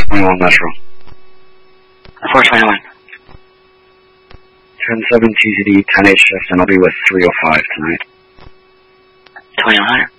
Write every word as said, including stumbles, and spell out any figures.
twenty-one Metro. four twenty-one. ten seven T Z D, ten eight shift, and I'll be with three oh five tonight. twenty-one hundred.